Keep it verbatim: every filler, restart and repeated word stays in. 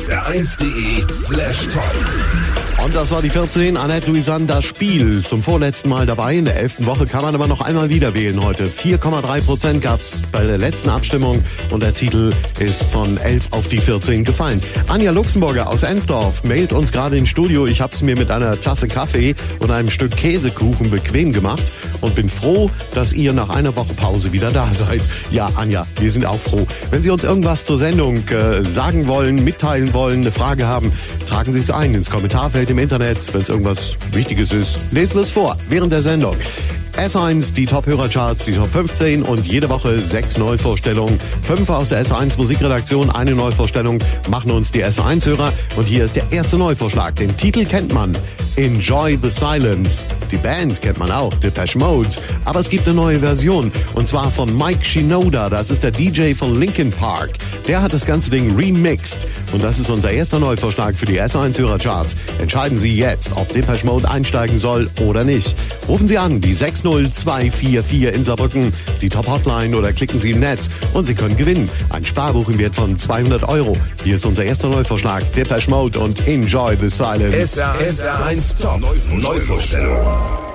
S R eins Punkt de slash top. Und das war die vierzehn, Annette Louisanne, das Spiel. Zum vorletzten Mal dabei. In der elften Woche kann man aber noch einmal wieder wählen heute. vier Komma drei Prozent gab's bei der letzten Abstimmung und der Titel ist von elf auf die vierzehn gefallen. Anja Luxemburger aus Ensdorf mailt uns gerade ins Studio. Ich hab's mir mit einer Tasse Kaffee und einem Stück Käsekuchen bequem gemacht und bin froh, dass ihr nach einer Woche Pause wieder da seid. Ja, Anja, wir sind auch froh. Wenn Sie uns irgendwas zur Sendung äh, sagen wollen, mitteilen wollen, eine Frage haben, tragen Sie es ein ins Kommentarfeld im Internet. Wenn es irgendwas Wichtiges ist, lesen wir es vor während der Sendung. S eins, die Top-Hörercharts, die Top fünfzehn und jede Woche sechs Neuvorstellungen. Fünf aus der S eins Musikredaktion, eine Neuvorstellung machen uns die S eins Hörer. Und hier ist der erste Neuvorschlag. Den Titel kennt man. Enjoy the Silence. Die Band kennt man auch, Depeche Mode. Aber es gibt eine neue Version. Und zwar von Mike Shinoda. Das ist der D J von Linkin Park. Der hat das ganze Ding remixed. Und das ist unser erster Neuvorschlag für die S eins Hörercharts. Entscheiden Sie jetzt, ob Depeche Mode einsteigen soll oder nicht. Rufen Sie an, die sechs null zwei vier vier in Saarbrücken, die Top-Hotline oder klicken Sie im Netz und Sie können gewinnen. Ein Sparbuch im Wert von zweihundert Euro. Hier ist unser erster Neuvorschlag, Depeche Mode und Enjoy the Silence. S R eins Top Neuvorstellung.